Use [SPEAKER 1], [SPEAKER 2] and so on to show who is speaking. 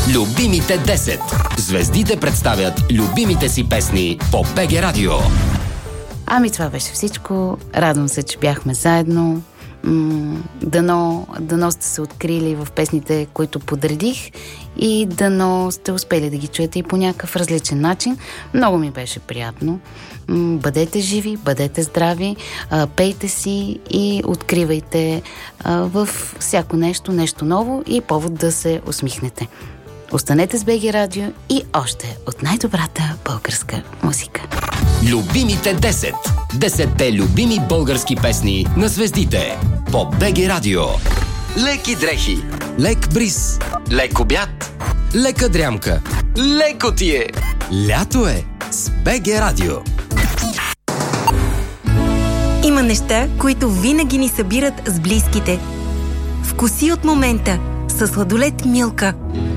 [SPEAKER 1] Любимите 10. Звездите представят любимите си песни по БГ Радио.
[SPEAKER 2] Ами това беше всичко. Радвам се, че бяхме заедно. Дано сте се открили в песните, които подредих, и дано сте успели да ги чуете и по някакъв различен начин. Много ми беше приятно. Бъдете живи, бъдете здрави, пейте си и откривайте във всяко нещо ново и повод да се усмихнете. Останете с БГ Радио и още от най-добрата българска музика.
[SPEAKER 1] Любимите 10. 10-те любими български песни на звездите по БГ Радио. Леки дрехи, лек бриз, лек обяд, лека дрямка, леко ти е. Лято е с БГ Радио.
[SPEAKER 3] Има неща, които винаги ни събират с близките. Вкуси от момента със сладолед Милка.